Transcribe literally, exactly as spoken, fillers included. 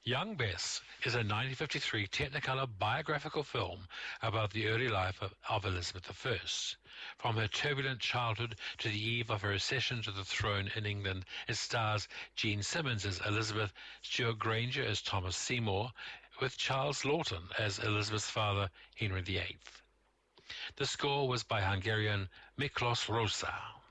Young Bess is a nineteen fifty-three Technicolor biographical film about the early life of, of Elizabeth the First. From her turbulent childhood to the eve of her accession to the throne in England, it stars Gene Simmons as Elizabeth, Stuart Granger as Thomas Seymour, with Charles Laughton as Elizabeth's father, Henry the Eighth. The score was by Hungarian Miklos Rózsa.